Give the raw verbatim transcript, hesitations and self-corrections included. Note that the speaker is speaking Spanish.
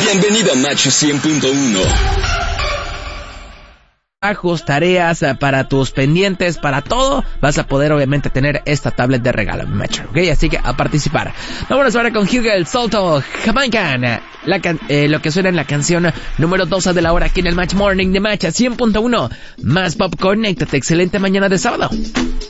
Bienvenido a Match cien punto uno. Trabajos, tareas, para tus pendientes, para todo, vas a poder obviamente tener esta tablet de regalo, Match, ¿ok? Así que a participar. Vámonos ahora con Hugo el Salto Jamaican, la can- eh, lo que suena en la canción número doce de la hora aquí en el Match Morning de Match cien punto uno. Más pop, conéctate, excelente mañana de sábado.